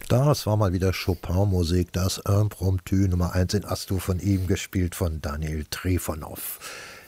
Das war mal wieder Chopin-Musik, das Impromptu Nummer 1 in As-Dur von ihm, gespielt von Daniel Trifonov.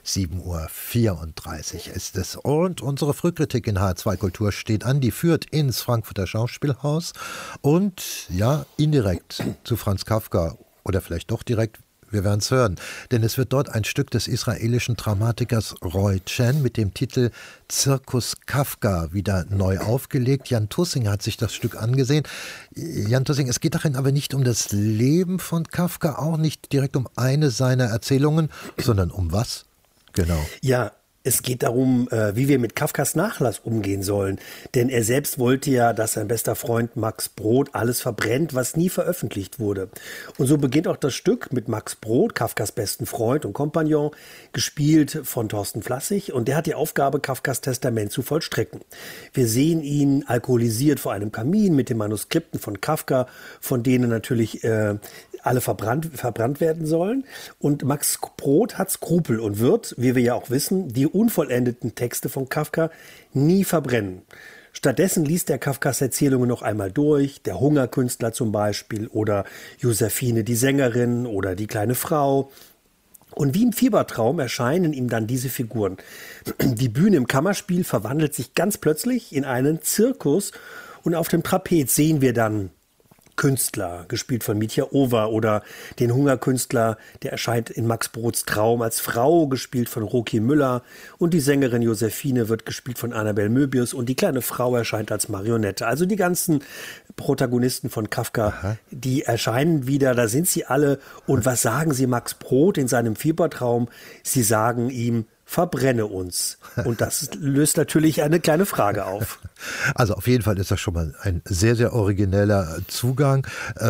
7:34 Uhr ist es. Und unsere Frühkritik in H2 Kultur steht an. Die führt ins Frankfurter Schauspielhaus und ja, indirekt zu Franz Kafka oder vielleicht doch direkt. Wir werden es hören, denn es wird dort ein Stück des israelischen Dramatikers Roy Chen mit dem Titel Zirkus Kafka wieder neu aufgelegt. Jan Tussing hat sich das Stück angesehen. Jan Tussing, es geht darin aber nicht um das Leben von Kafka, auch nicht direkt um eine seiner Erzählungen, sondern um was? Genau. Ja, es geht darum, wie wir mit Kafkas Nachlass umgehen sollen. Denn er selbst wollte ja, dass sein bester Freund Max Brod alles verbrennt, was nie veröffentlicht wurde. Und so beginnt auch das Stück mit Max Brod, Kafkas besten Freund und Kompagnon, gespielt von Thorsten Flassig. Und der hat die Aufgabe, Kafkas Testament zu vollstrecken. Wir sehen ihn alkoholisiert vor einem Kamin mit den Manuskripten von Kafka, von denen natürlich alle verbrannt werden sollen. Und Max Brod hat Skrupel und wird, wie wir ja auch wissen, die unvollendeten Texte von Kafka nie verbrennen. Stattdessen liest er Kafkas Erzählungen noch einmal durch, der Hungerkünstler zum Beispiel oder Josephine die Sängerin oder die kleine Frau. Und wie im Fiebertraum erscheinen ihm dann diese Figuren. Die Bühne im Kammerspiel verwandelt sich ganz plötzlich in einen Zirkus und auf dem Trapez sehen wir dann Künstler, gespielt von Mitya Over, oder den Hungerkünstler, der erscheint in Max Brods Traum als Frau, gespielt von Roki Müller, und die Sängerin Josephine wird gespielt von Annabel Möbius und die kleine Frau erscheint als Marionette. Also die ganzen Protagonisten von Kafka, aha, die erscheinen wieder, da sind sie alle. Und was sagen sie Max Brod in seinem Fiebertraum? Sie sagen ihm: Verbrenne uns. Und das löst natürlich eine kleine Frage auf. Also auf jeden Fall ist das schon mal ein sehr, sehr origineller Zugang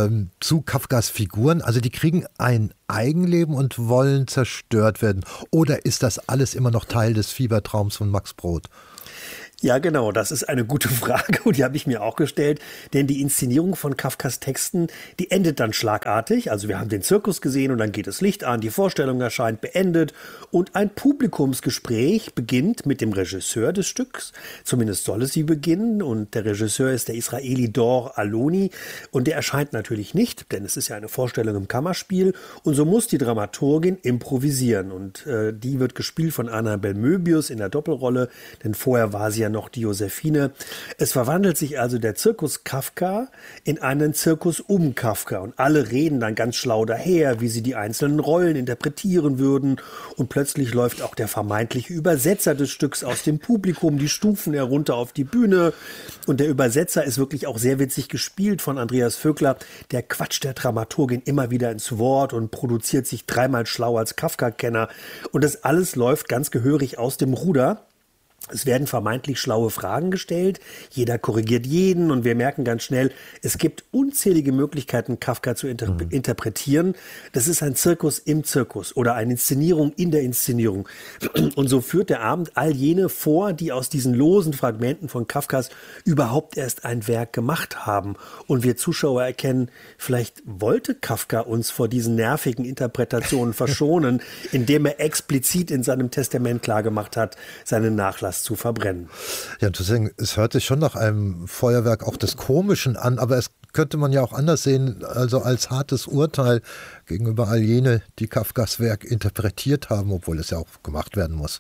zu Kafkas Figuren. Also die kriegen ein Eigenleben und wollen zerstört werden. Oder ist das alles immer noch Teil des Fiebertraums von Max Brod? Ja, genau, das ist eine gute Frage und die habe ich mir auch gestellt, denn die Inszenierung von Kafkas Texten, die endet dann schlagartig. Also wir haben den Zirkus gesehen und dann geht das Licht an, die Vorstellung erscheint, beendet und ein Publikumsgespräch beginnt mit dem Regisseur des Stücks. Zumindest soll es sie beginnen, und der Regisseur ist der Israeli Dor Aloni und der erscheint natürlich nicht, denn es ist ja eine Vorstellung im Kammerspiel, und so muss die Dramaturgin improvisieren, und die wird gespielt von Annabel Möbius in der Doppelrolle, denn vorher war sie ja noch die Josephine. Es verwandelt sich also der Zirkus Kafka in einen Zirkus um Kafka, und alle reden dann ganz schlau daher, wie sie die einzelnen Rollen interpretieren würden, und plötzlich läuft auch der vermeintliche Übersetzer des Stücks aus dem Publikum die Stufen herunter auf die Bühne, und der Übersetzer ist wirklich auch sehr witzig gespielt von Andreas Vögler, der quatscht der Dramaturgin immer wieder ins Wort und produziert sich dreimal schlau als Kafka-Kenner, und das alles läuft ganz gehörig aus dem Ruder. Es werden vermeintlich schlaue Fragen gestellt, jeder korrigiert jeden, und wir merken ganz schnell, es gibt unzählige Möglichkeiten, Kafka zu interpretieren. Das ist ein Zirkus im Zirkus oder eine Inszenierung in der Inszenierung. Und so führt der Abend all jene vor, die aus diesen losen Fragmenten von Kafkas überhaupt erst ein Werk gemacht haben. Und wir Zuschauer erkennen, vielleicht wollte Kafka uns vor diesen nervigen Interpretationen verschonen, indem er explizit in seinem Testament klargemacht hat, seinen Nachlass zu verbrennen. Ja, es hört sich schon nach einem Feuerwerk auch des Komischen an, aber es könnte man ja auch anders sehen, also als hartes Urteil gegenüber all jene, die Kafkas Werk interpretiert haben, obwohl es ja auch gemacht werden muss.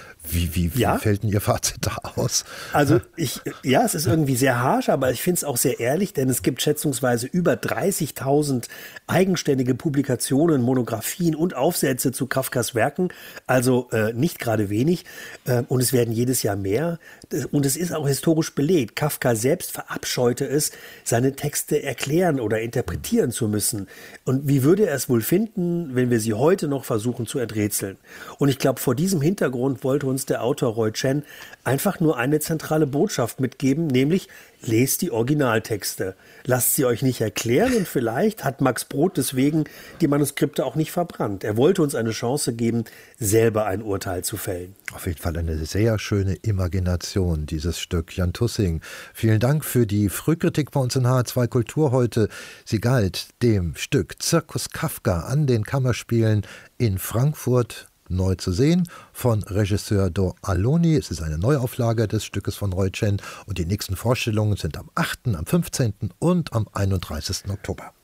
Wie fällt denn Ihr Fazit da aus? Also es ist irgendwie sehr harsch, aber ich finde es auch sehr ehrlich, denn es gibt schätzungsweise über 30.000 eigenständige Publikationen, Monographien und Aufsätze zu Kafkas Werken, also nicht gerade wenig, und es werden jedes Jahr mehr, und es ist auch historisch belegt. Kafka selbst verabscheute es, seine Texte erklären oder interpretieren zu müssen. Und wie würde er es wohl finden, wenn wir sie heute noch versuchen zu enträtseln? Und ich glaube, vor diesem Hintergrund wollte uns der Autor Roy Chen einfach nur eine zentrale Botschaft mitgeben, nämlich: Lest die Originaltexte. Lasst sie euch nicht erklären, und vielleicht hat Max Brod deswegen die Manuskripte auch nicht verbrannt. Er wollte uns eine Chance geben, selber ein Urteil zu fällen. Auf jeden Fall eine sehr schöne Imagination, dieses Stück. Jan Tussing, vielen Dank für die Frühkritik bei uns in H2 Kultur heute. Sie galt dem Stück Zirkus Kafka an den Kammerspielen in Frankfurt neu zu sehen von Regisseur Do Aloni. Es ist eine Neuauflage des Stückes von Roy Chen und die nächsten Vorstellungen sind am 8., am 15. und am 31. Oktober.